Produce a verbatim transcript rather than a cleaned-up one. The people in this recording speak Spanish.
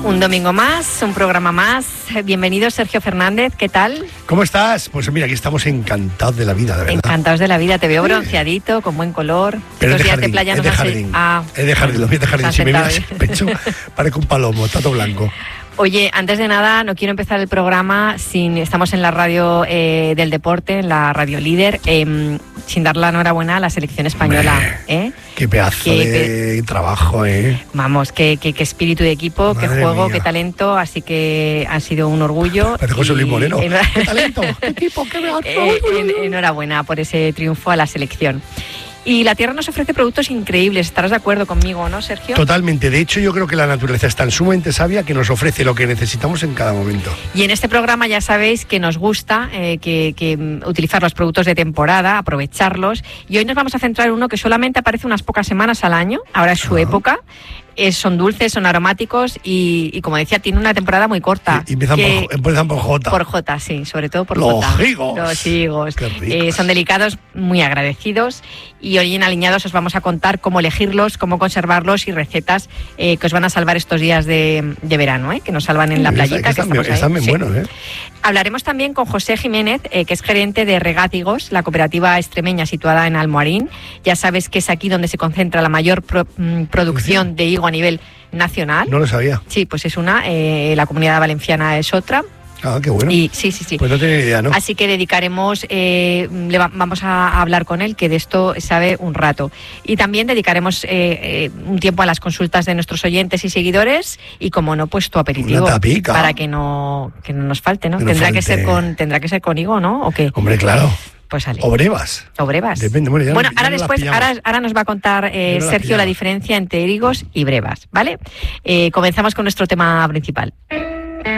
Un domingo más, un programa más. Bienvenido, Sergio Fernández, ¿qué tal? ¿Cómo estás? Pues mira, aquí estamos encantados de la vida, de verdad. Encantados de la vida, te veo bronceadito, con buen color. Pero Los es de días jardín, de playa es nos de hace- jardín. Ah, Es de jardín, lo mío es de jardín. Estás Si me sentado miras el pecho, parezco un palomo, está todo blanco. Oye, antes de nada, no quiero empezar el programa sin... Estamos en la radio eh, del deporte, en la radio líder, eh, sin dar la enhorabuena a la selección española. Hombre, ¿eh? Qué pedazo Qué de trabajo, ¿eh? Vamos, qué, qué, qué espíritu de equipo, Madre qué juego, mía. qué talento, así que ha sido un orgullo. Parece José y- Luis Moreno. en- ¡Qué talento! ¡Qué equipo! ¡Qué pedazo! Eh, en- enhorabuena por ese triunfo a la selección. Y la tierra nos ofrece productos increíbles, estarás de acuerdo conmigo, ¿no, Sergio? Totalmente. De hecho, yo creo que la naturaleza es tan sumamente sabia que nos ofrece lo que necesitamos en cada momento. Y en este programa ya sabéis que nos gusta eh, que, que, mm, utilizar los productos de temporada, aprovecharlos. Y hoy nos vamos a centrar en uno que solamente aparece unas pocas semanas al año, ahora es su Ah. época. Es, son dulces, son aromáticos y, y, como decía, tiene una temporada muy corta. Y, y empiezan, que- por, empiezan por J. Por Jota, sí, sobre todo por Los Jota. higos. Los higos. Qué ricos. Eh, son delicados, muy agradecidos. Y hoy en Aliñados os vamos a contar cómo elegirlos, cómo conservarlos y recetas eh, que os van a salvar estos días de, de verano, ¿eh? Que nos salvan en la Está- playita. que que están bien- estamos ahí. están bien Sí. buenos, ¿eh? Hablaremos también con José Jiménez, eh, que es gerente de Regátigos, la cooperativa extremeña situada en Almoarín. Ya sabes que es aquí donde se concentra la mayor pro- mm, producción de higo a nivel nacional. No lo sabía. Sí, pues es una, eh, la Comunidad Valenciana es otra. Ah, qué bueno. Y sí, sí, sí. Pues no tenía ni idea, ¿no? Así que dedicaremos, eh, le va- vamos a hablar con él, que de esto sabe un rato. Y también dedicaremos eh, eh, un tiempo a las consultas de nuestros oyentes y seguidores y, como no, pues tu aperitivo. Una tapica. Para que no, que no nos falte, ¿no? Que no tendrá que falte. ser con, tendrá que ser con higo, ¿no? ¿O qué? Hombre, claro. Pues sale. O brevas. O brevas. Depende, bueno, ya Bueno, no- ya ahora no las después, pillamos. ahora, ahora nos va a contar eh, Ya no las Sergio la pillamos. diferencia entre higos y brevas, ¿vale? Eh, comenzamos con nuestro tema principal.